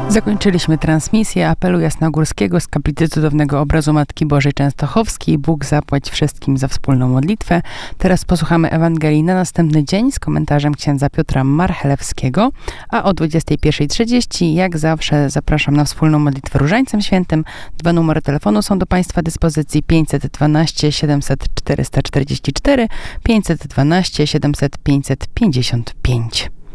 Zakończyliśmy transmisję apelu jasnogórskiego z kaplicy Cudownego Obrazu Matki Bożej Częstochowskiej. Bóg zapłać wszystkim za wspólną modlitwę. Teraz posłuchamy Ewangelii na następny dzień z komentarzem księdza Piotra Marchelewskiego, a o 21:30 jak zawsze zapraszam na wspólną modlitwę Różańcem Świętym. 2 numery telefonu są do Państwa dyspozycji: 512 700 444, 512 700 555.